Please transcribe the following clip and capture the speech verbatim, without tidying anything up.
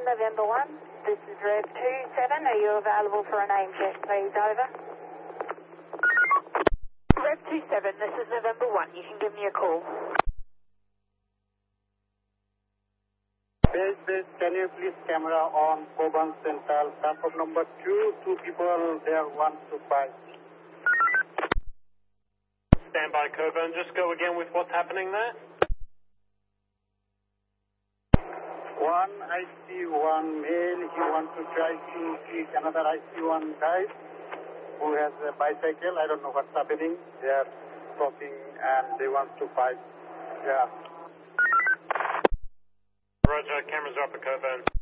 November one, this is Rev two seven. Are you available for a name check, please? Over. Rev two seven, this is November one. You can give me a call. Base, base, can you please camera on Coban Central, platform number two, two people there, one to five. Stand by, Coban. Just go again with what's happening there. One I C one male, he wants to try to kick another I C one guy who has a bicycle. I don't know what's happening. They are talking and they want to fight. Yeah. Roger, cameras are up at Coban.